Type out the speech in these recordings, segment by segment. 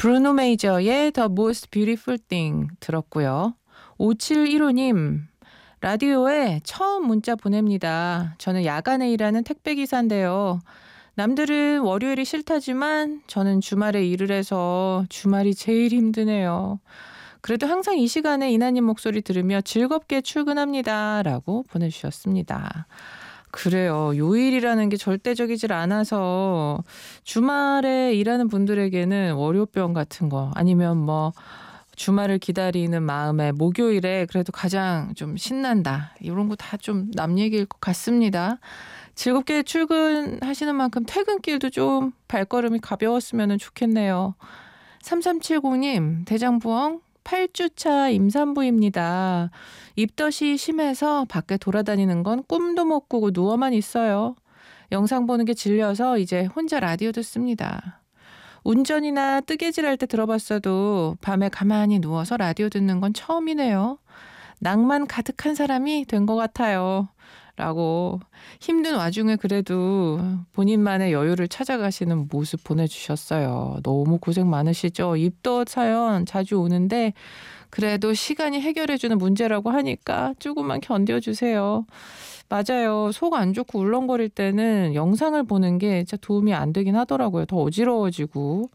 브루노 메이저의 The Most Beautiful Thing 들었고요. 5715님, 라디오에 처음 문자 보냅니다. 저는 야간에 일하는 택배기사인데요. 남들은 월요일이 싫다지만 저는 주말에 일을 해서 주말이 제일 힘드네요. 그래도 항상 이 시간에 이나님 목소리 들으며 즐겁게 출근합니다. 라고 보내주셨습니다. 그래요. 요일이라는 게 절대적이질 않아서 주말에 일하는 분들에게는 월요병 같은 거 아니면 뭐 주말을 기다리는 마음에 목요일에 그래도 가장 좀 신난다. 이런 거 다 좀 남 얘기일 것 같습니다. 즐겁게 출근하시는 만큼 퇴근길도 좀 발걸음이 가벼웠으면 좋겠네요. 3370님, 대장부엉 8주차 임산부입니다. 입덧이 심해서 밖에 돌아다니는 건 꿈도 못 꾸고 누워만 있어요. 영상 보는 게 질려서 이제 혼자 라디오 듣습니다. 운전이나 뜨개질할 때 들어봤어도 밤에 가만히 누워서 라디오 듣는 건 처음이네요. 낭만 가득한 사람이 된 것 같아요. 라고 힘든 와중에 그래도 본인만의 여유를 찾아가시는 모습 보내주셨어요. 너무 고생 많으시죠? 입덧 사연 자주 오는데 그래도 시간이 해결해주는 문제라고 하니까 조금만 견뎌주세요. 맞아요. 속 안 좋고 울렁거릴 때는 영상을 보는 게 진짜 도움이 안 되긴 하더라고요. 더 어지러워지고.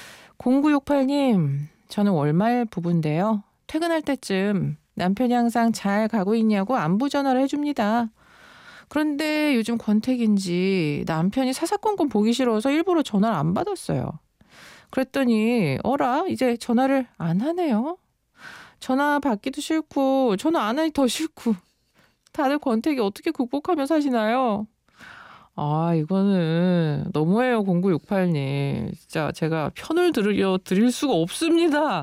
0968님, 저는 월말 부부인데요. 퇴근할 때쯤 남편이 항상 잘 가고 있냐고 안부 전화를 해줍니다. 그런데 요즘 권태기인지 남편이 사사건건 보기 싫어서 일부러 전화를 안 받았어요. 그랬더니 어라 이제 전화를 안 하네요. 전화 받기도 싫고 전화 안 하니 더 싫고 다들 권태기 어떻게 극복하며 사시나요? 아 이거는 너무해요. 0968님. 진짜 제가 편을 드릴 수가 없습니다.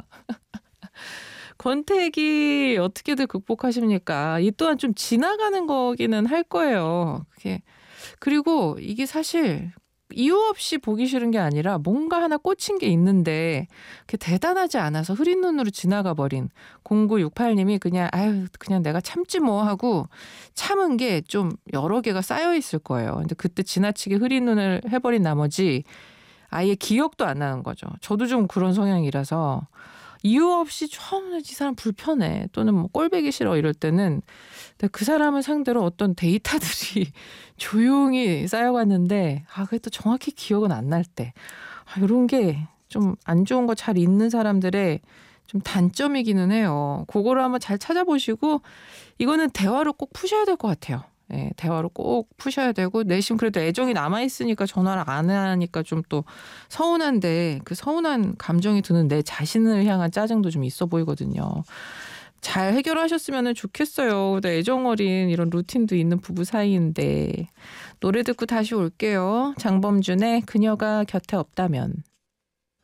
권태기 어떻게든 극복하십니까? 이 또한 좀 지나가는 거기는 할 거예요. 그리고 이게 사실 이유 없이 보기 싫은 게 아니라 뭔가 하나 꽂힌 게 있는데 그게 대단하지 않아서 흐린 눈으로 지나가 버린 0968님이 그냥 그냥 내가 참지 뭐 하고 참은 게 좀 여러 개가 쌓여 있을 거예요. 근데 그때 지나치게 흐린 눈을 해버린 나머지 아예 기억도 안 나는 거죠. 저도 좀 그런 성향이라서 이유 없이 이 사람 불편해 또는 뭐 꼴보기 싫어 이럴 때는 그 사람을 상대로 어떤 데이터들이 조용히 쌓여갔는데 그게 또 정확히 기억은 안 날 때 이런 게 좀 안 좋은 거 잘 잊는 사람들의 좀 단점이기는 해요. 그거를 한번 잘 찾아보시고 이거는 대화로 꼭 푸셔야 될 것 같아요. 네, 대화로 꼭 푸셔야 되고 내심 그래도 애정이 남아있으니까 전화를 안 하니까 좀 또 서운한데 그 서운한 감정이 드는 내 자신을 향한 짜증도 좀 있어 보이거든요. 잘 해결하셨으면 좋겠어요. 애정 어린 이런 루틴도 있는 부부 사이인데 노래 듣고 다시 올게요. 장범준의 그녀가 곁에 없다면.